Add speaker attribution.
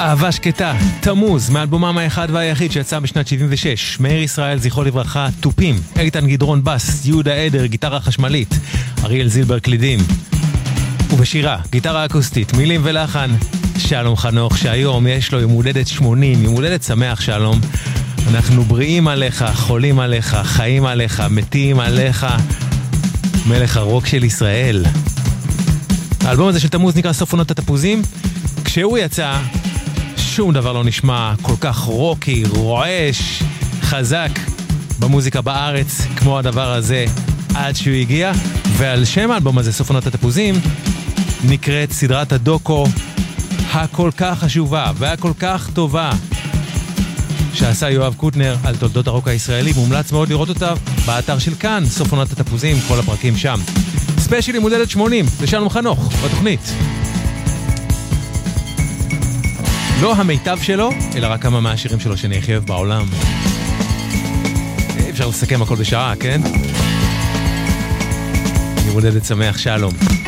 Speaker 1: אהבה שקטה, תמוז, מאלבומם האחד והיחיד שיצא בשנת 76. מאיר ישראל, זכרו לברכה, טופים. איתן גדרון בס, יהודה עדר, גיטרה חשמלית. אריאל זילבר קלידים. ובשירה, גיטרה אקוסטית, מילים ולחן. שלום חנוך, שהיום יש לו יום הולדת 80, יום הולדת שמח שלום. אנחנו בריאים עליך, חולים עליך, חיים עליך, מתים עליך. מלך הרוק של ישראל. האלבום הזה של תמוז נקרא סוף עונות התפוזים. כשהוא יצא, שום דבר לא נשמע כל כך רוקי, רועש, חזק במוזיקה בארץ כמו הדבר הזה עד שהוא הגיע. ועל שם האלבום הזה, סוף עונות התפוזים, נקראת סדרת הדוקו הכל כך חשובה והכל כך טובה שעשה יואב קוטנר על תולדות הרוק הישראלי. מומלץ מאוד לראות אותה באתר של כאן, סוף עונות התפוזים, כל הפרקים שם. ספיישל מודלת 80 לשלום חנוך בתוכנית. לא המיטב שלו, אלא רק כמה מהשירים שלו שאני הכי אוהב בעולם. אפשר לסכם הכל בשעה, כן? מודלת שמח שלום.